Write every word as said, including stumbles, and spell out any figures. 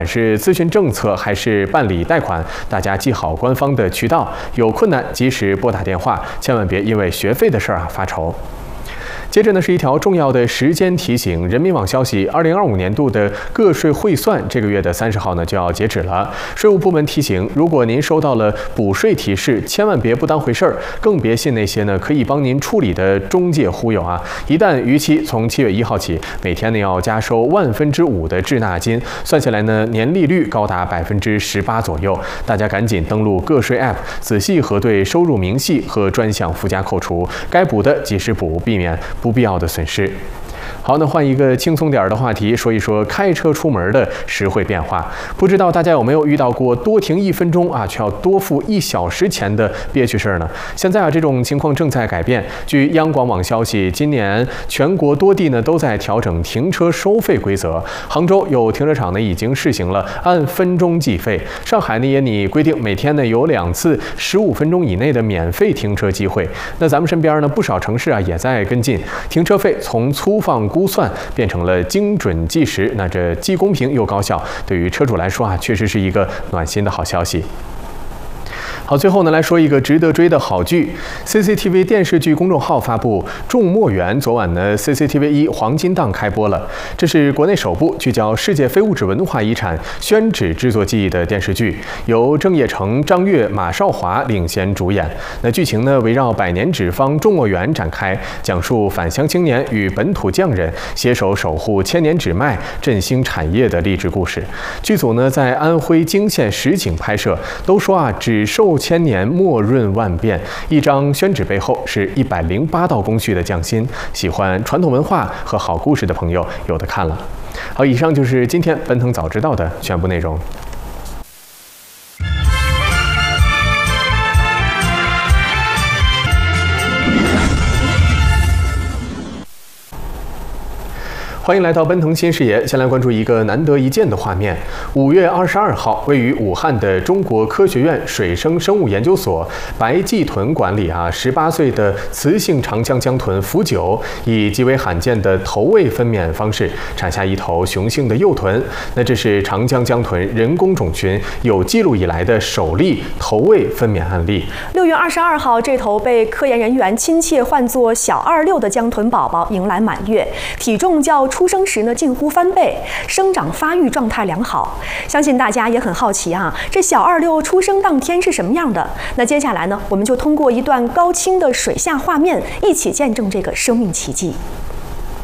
是咨询政策还是办理贷款，大家记好官方的渠道，有困难及时拨打电话，千万别因为学费的事儿啊发愁。接着呢是一条重要的时间提醒，人民网消息，二零二五年度的个税汇算这个月的三十号呢就要截止了。税务部门提醒，如果您收到了补税提示，千万别不当回事儿，更别信那些呢可以帮您处理的中介忽悠啊！一旦逾期，从七月一号起，每天呢要加收万分之五的滞纳金，算下来呢年利率高达百分之十八左右。大家赶紧登录个税 App， 仔细核对收入明细和专项附加扣除，该补的及时补，避免不必要的损失。好，那换一个轻松点的话题，说一说开车出门的实惠变化。不知道大家有没有遇到过多停一分钟啊，却要多付一小时钱的憋屈事儿呢？现在啊，这种情况正在改变。据央广网消息，今年全国多地呢都在调整停车收费规则。杭州有停车场呢已经试行了按分钟计费，上海呢也拟规定每天呢有两次十五分钟以内的免费停车机会。那咱们身边呢不少城市啊也在跟进，停车费从粗放估算变成了精准计时，那这既公平又高效，对于车主来说啊，确实是一个暖心的好消息。好，最后呢来说一个值得追的好剧。C C T V 电视剧公众号发布《众墨园》，昨晚呢 C C T V 一黄金档开播了。这是国内首部聚焦世界非物质文化遗产宣纸制作技艺的电视剧，由郑业成、张悦、马少华领衔主演。那剧情呢围绕百年纸坊众墨园展开，讲述返乡青年与本土匠人携手守护千年纸脉，振兴产业的励志故事。剧组呢在安徽泾县实景拍摄，都说啊纸寿千年，墨润万变。一张宣纸背后是一百零八道工序的匠心。喜欢传统文化和好故事的朋友有的看了。好，以上就是今天奔腾早知道的全部内容。欢迎来到奔腾新视野，先来关注一个难得一见的画面。五月二十二号，位于武汉的中国科学院水生生物研究所白暨豚馆里啊，十八岁的雌性长江江豚福九以极为罕见的头位分娩方式产下一头雄性的幼豚。那这是长江江豚人工种群有记录以来的首例头位分娩案例。 六月二十二号，这头被科研人员亲切唤作小二六的江豚宝宝迎来满月，体重较出生时呢近乎翻倍，生长发育状态良好。相信大家也很好奇啊，这小二六出生当天是什么样的？那接下来呢，我们就通过一段高清的水下画面，一起见证这个生命奇迹。